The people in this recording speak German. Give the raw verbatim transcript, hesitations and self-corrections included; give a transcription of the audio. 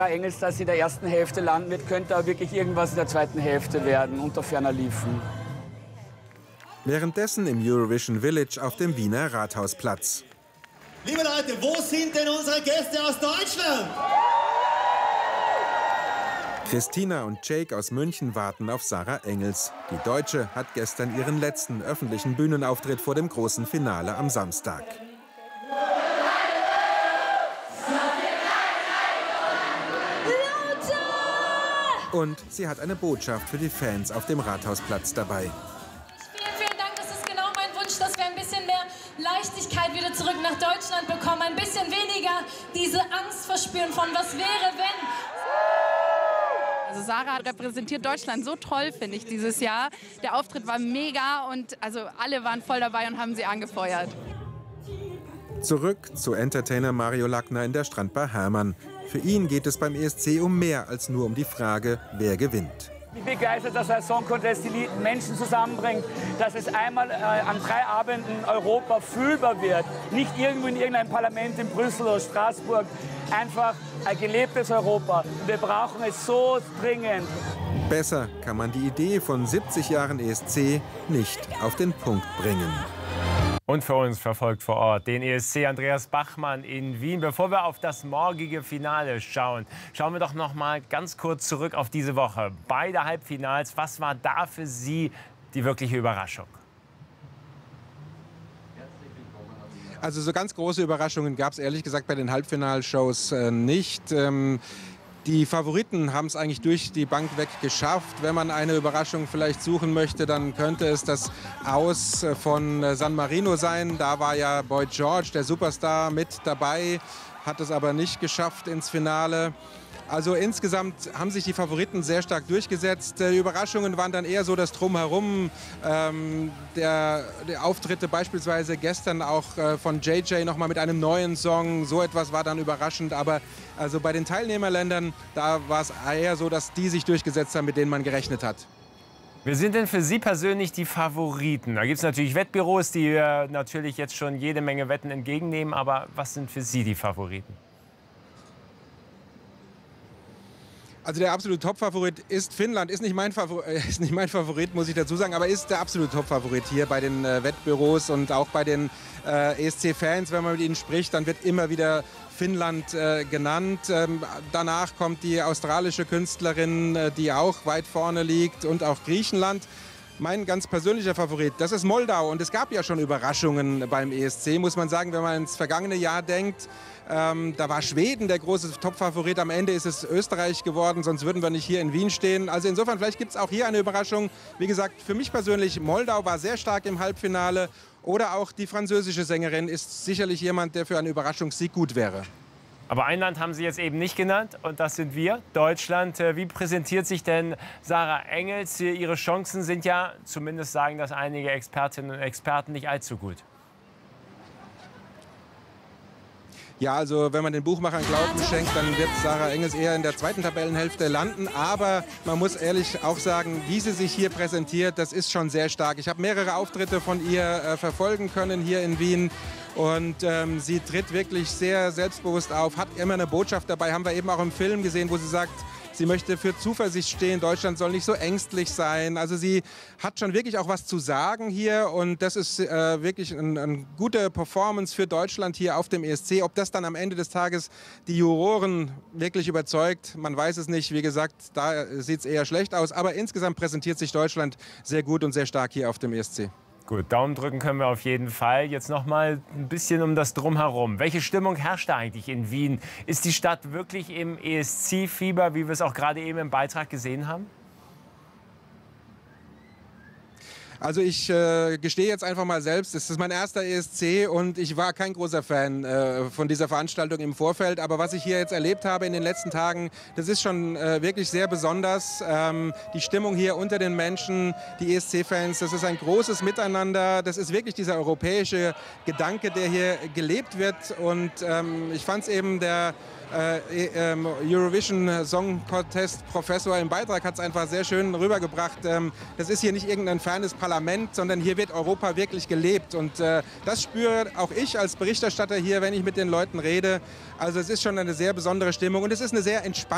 Engels, dass sie in der ersten Hälfte landen wird, könnte auch wirklich irgendwas in der zweiten Hälfte werden, unter ferner Liefen. Währenddessen im Eurovision Village auf dem Wiener Rathausplatz. Liebe Leute, wo sind denn unsere Gäste aus Deutschland? Christina und Jake aus München warten auf Sarah Engels. Die Deutsche hat gestern ihren letzten öffentlichen Bühnenauftritt vor dem großen Finale am Samstag. Und sie hat eine Botschaft für die Fans auf dem Rathausplatz dabei. Vielen, vielen Dank, das ist genau mein Wunsch, dass wir ein bisschen mehr Leichtigkeit wieder zurück nach Deutschland bekommen. Ein bisschen weniger diese Angst verspüren von was wäre, wenn. Also Sarah repräsentiert Deutschland so toll, finde ich, dieses Jahr. Der Auftritt war mega und also alle waren voll dabei und haben sie angefeuert. Zurück zu Entertainer Mario Lackner in der Strandbar Hermann. Für ihn geht es beim E S C um mehr als nur um die Frage, wer gewinnt. Ich bin begeistert, dass der Song Contest die Menschen zusammenbringt, dass es einmal äh, an drei Abenden Europa fühlbar wird. Nicht irgendwo in irgendeinem Parlament in Brüssel oder Straßburg. Einfach ein gelebtes Europa. Wir brauchen es so dringend. Besser kann man die Idee von siebzig Jahren E S C nicht auf den Punkt bringen. Und für uns verfolgt vor Ort den E S C Andreas Bachmann in Wien. Bevor wir auf das morgige Finale schauen, schauen wir doch noch mal ganz kurz zurück auf diese Woche. Beide Halbfinals. Was war da für Sie die wirkliche Überraschung? Also so ganz große Überraschungen gab es ehrlich gesagt bei den Halbfinalshows äh, nicht. Ähm Die Favoriten haben es eigentlich durch die Bank weg geschafft. Wenn man eine Überraschung vielleicht suchen möchte, dann könnte es das Aus von San Marino sein. Da war ja Boy George, der Superstar, mit dabei, hat es aber nicht geschafft ins Finale. Also insgesamt haben sich die Favoriten sehr stark durchgesetzt. Die Überraschungen waren dann eher so das Drumherum. Ähm, der, der Auftritte beispielsweise gestern auch äh, von J J noch mal mit einem neuen Song. So etwas war dann überraschend. Aber also bei den Teilnehmerländern, da war es eher so, dass die sich durchgesetzt haben, mit denen man gerechnet hat. Wer sind denn für Sie persönlich die Favoriten? Da gibt es natürlich Wettbüros, die äh, natürlich jetzt schon jede Menge Wetten entgegennehmen. Aber was sind für Sie die Favoriten? Also der absolute Top-Favorit ist Finnland, ist nicht, mein Favorit, ist nicht mein Favorit, muss ich dazu sagen, aber ist der absolute Top-Favorit hier bei den äh, Wettbüros und auch bei den äh, E S C-Fans. Wenn man mit ihnen spricht, dann wird immer wieder Finnland äh, genannt. Ähm, danach kommt die australische Künstlerin, äh, die auch weit vorne liegt, und auch Griechenland. Mein ganz persönlicher Favorit, das ist Moldau. Und es gab ja schon Überraschungen beim E S C, muss man sagen, wenn man ins vergangene Jahr denkt. Ähm, da war Schweden der große Top-Favorit. Am Ende ist es Österreich geworden, sonst würden wir nicht hier in Wien stehen. Also insofern, vielleicht gibt es auch hier eine Überraschung. Wie gesagt, für mich persönlich, Moldau war sehr stark im Halbfinale. Oder auch die französische Sängerin ist sicherlich jemand, der für einen Überraschungssieg gut wäre. Aber ein Land haben Sie jetzt eben nicht genannt, und das sind wir, Deutschland. Wie präsentiert sich denn Sarah Engels? Ihre Chancen sind ja, zumindest sagen das einige Expertinnen und Experten, nicht allzu gut. Ja, also wenn man den Buchmachern Glauben schenkt, dann wird Sarah Engels eher in der zweiten Tabellenhälfte landen. Aber man muss ehrlich auch sagen, wie sie sich hier präsentiert, das ist schon sehr stark. Ich habe mehrere Auftritte von ihr äh, verfolgen können hier in Wien. Und ähm, sie tritt wirklich sehr selbstbewusst auf, hat immer eine Botschaft dabei. Haben wir eben auch im Film gesehen, wo sie sagt, sie möchte für Zuversicht stehen. Deutschland soll nicht so ängstlich sein. Also sie hat schon wirklich auch was zu sagen hier. Und das ist äh, wirklich eine ein gute Performance für Deutschland hier auf dem E S C. Ob das dann am Ende des Tages die Juroren wirklich überzeugt, man weiß es nicht. Wie gesagt, da sieht es eher schlecht aus. Aber insgesamt präsentiert sich Deutschland sehr gut und sehr stark hier auf dem E S C. Gut, Daumen drücken können wir auf jeden Fall. Jetzt noch mal ein bisschen um das Drumherum. Welche Stimmung herrscht da eigentlich in Wien? Ist die Stadt wirklich im E S C-Fieber, wie wir es auch gerade eben im Beitrag gesehen haben? Also ich äh, gestehe jetzt einfach mal selbst, es ist mein erster E S C und ich war kein großer Fan äh, von dieser Veranstaltung im Vorfeld. Aber was ich hier jetzt erlebt habe in den letzten Tagen, das ist schon äh, wirklich sehr besonders. Ähm, die Stimmung hier unter den Menschen, die E S C-Fans, das ist ein großes Miteinander. Das ist wirklich dieser europäische Gedanke, der hier gelebt wird. Und ähm, ich fand es eben, der äh, äh, Eurovision Song Contest Professor im Beitrag hat es einfach sehr schön rübergebracht. Ähm, das ist hier nicht irgendein fernes Parlament, sondern hier wird Europa wirklich gelebt. Und äh, das spüre auch ich als Berichterstatter hier, wenn ich mit den Leuten rede. Also es ist schon eine sehr besondere Stimmung und es ist eine sehr entspannte